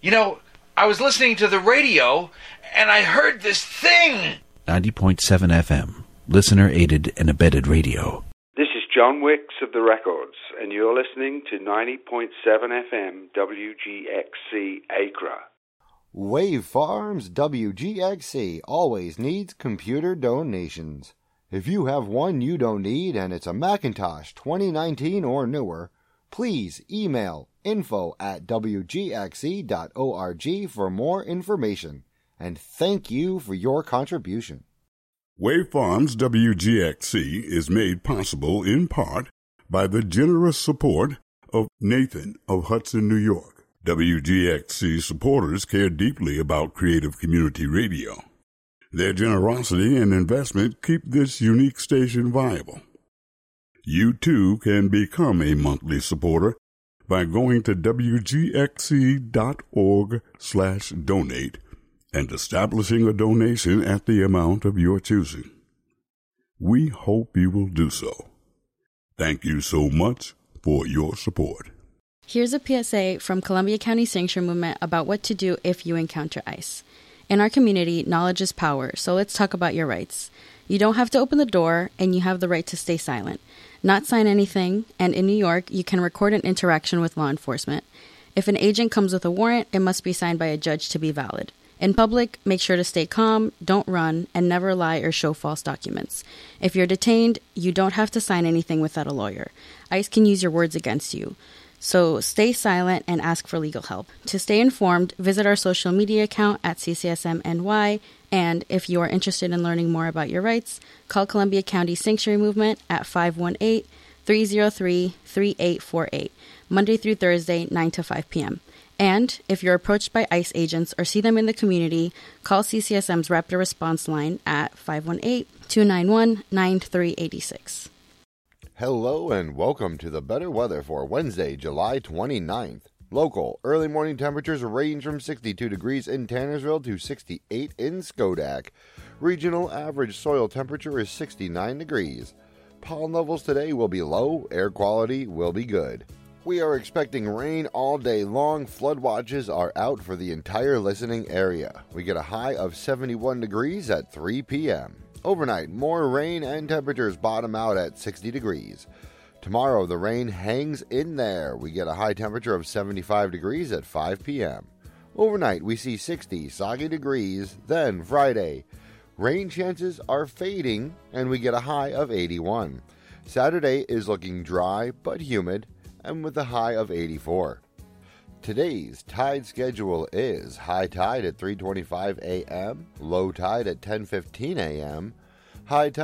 You know, I was listening to the radio, and I heard this thing. 90.7 FM, listener-aided and abetted radio. This is John Wicks of The Records, and you're listening to 90.7 FM WGXC Acra. Wave Farms WGXC always needs computer donations. If you have one you don't need and it's a Macintosh 2019 or newer, please email info@wgxc.org for more information. And thank you for your contribution. Wave Farms WGXC is made possible in part by the generous support of Nathan of Hudson, New York. WGXC supporters care deeply about creative community radio. Their generosity and investment keep this unique station viable. You too can become a monthly supporter by going to wgxc.org/donate and establishing a donation at the amount of your choosing. We hope you will do so. Thank you so much for your support. Here's a PSA from Columbia County Sanctuary Movement about what to do if you encounter ICE. In our community, knowledge is power, so let's talk about your rights. You don't have to open the door, and you have the right to stay silent, not sign anything, and in New York, you can record an interaction with law enforcement. If an agent comes with a warrant, it must be signed by a judge to be valid. In public, make sure to stay calm, don't run, and never lie or show false documents. If you're detained, you don't have to sign anything without a lawyer. ICE can use your words against you. So stay silent and ask for legal help. To stay informed, visit our social media account at CCSMNY, and if you are interested in learning more about your rights, call Columbia County Sanctuary Movement at 518-303-3848, Monday through Thursday, 9 to 5 p.m. And if you're approached by ICE agents or see them in the community, call CCSM's Rapid Response Line at 518-291-9386. Hello and welcome to the better weather for Wednesday, July 29th. Local early morning temperatures range from 62 degrees in Tannersville to 68 in Schodack. Regional average soil temperature is 69 degrees. Pollen levels today will be low, air quality will be good. We are expecting rain all day long. Flood watches are out for the entire listening area. We get a high of 71 degrees at 3 p.m. Overnight, more rain and temperatures bottom out at 60 degrees. Tomorrow, the rain hangs in there. We get a high temperature of 75 degrees at 5 p.m. Overnight, we see 60 soggy degrees. Then, Friday, rain chances are fading, and we get a high of 81. Saturday is looking dry but humid, and with a high of 84. Today's tide schedule is high tide at 3:25 a.m., low tide at 10:15 a.m., high tide